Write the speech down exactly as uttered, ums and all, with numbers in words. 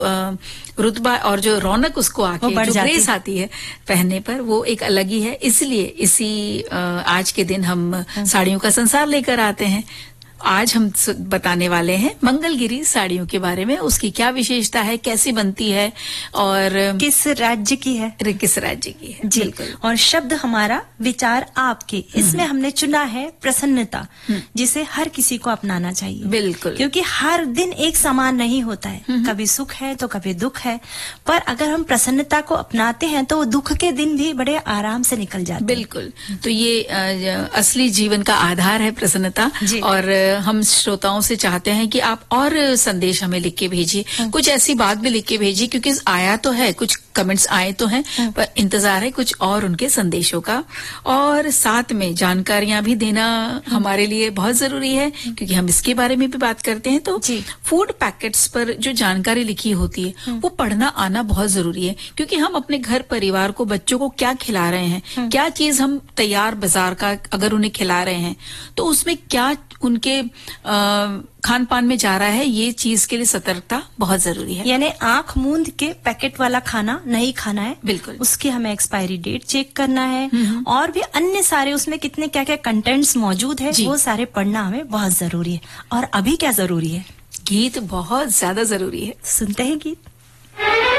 रुतबा और जो रौनक उसको आके जो ग्रेस आती है पहनने पर, वो एक अलग ही है। इसलिए इसी आज के दिन हम साड़ियों का संसार लेकर आते हैं। आज हम बताने वाले हैं मंगलगिरी साड़ियों के बारे में, उसकी क्या विशेषता है, कैसी बनती है और किस राज्य की है, किस राज्य की है। जी। और शब्द हमारा, विचार आपके, इसमें हमने चुना है प्रसन्नता, जिसे हर किसी को अपनाना चाहिए। बिल्कुल, क्योंकि हर दिन एक समान नहीं होता है, कभी सुख है तो कभी दुख है, पर अगर हम प्रसन्नता को अपनाते हैं तो दुख के दिन भी बड़े आराम से निकल जाते हैं। बिल्कुल, तो ये आ, असली जीवन का आधार है प्रसन्नता। और हम श्रोताओं से चाहते हैं कि आप और संदेश हमें लिख के भेजिए, कुछ ऐसी बात भी लिख के भेजिए, क्योंकि आया तो है, कुछ कमेंट्स आए तो हैं, पर इंतजार है कुछ और उनके संदेशों का। और साथ में जानकारियां भी देना हमारे लिए बहुत जरूरी है, क्योंकि हम इसके बारे में भी बात करते हैं। तो फूड पैकेट्स पर जो जानकारी लिखी होती है वो पढ़ना आना बहुत जरूरी है, क्योंकि हम अपने घर परिवार को, बच्चों को क्या खिला रहे हैं, क्या चीज हम तैयार बाजार का अगर उन्हें खिला रहे हैं तो उसमें क्या उनके खान पान में जा रहा है, ये चीज के लिए सतर्कता बहुत जरूरी है। यानी आंख मूंद के पैकेट वाला खाना नहीं खाना है। बिल्कुल, उसकी हमें एक्सपायरी डेट चेक करना है, और भी अन्य सारे उसमें कितने क्या क्या कंटेंट्स मौजूद है, वो सारे पढ़ना हमें बहुत जरूरी है। और अभी क्या जरूरी है, गीत बहुत ज्यादा जरूरी है। सुनते हैं गीत।